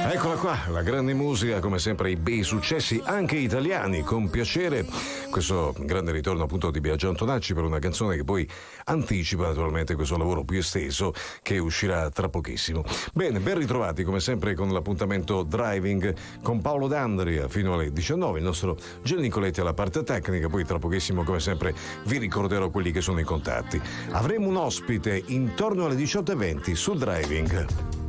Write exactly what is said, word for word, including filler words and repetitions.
Eccola qua, la grande musica, come sempre i bei successi anche italiani, con piacere. Questo grande ritorno appunto di Biagio Antonacci per una canzone che poi anticipa naturalmente questo lavoro più esteso che uscirà tra pochissimo. Bene, ben ritrovati come sempre con l'appuntamento Driving con Paolo D'Andria fino alle diciannove, il nostro Gio Nicoletti alla parte tecnica, poi tra pochissimo come sempre vi ricorderò quelli che sono i contatti. Avremo un ospite intorno alle diciotto e venti su Driving.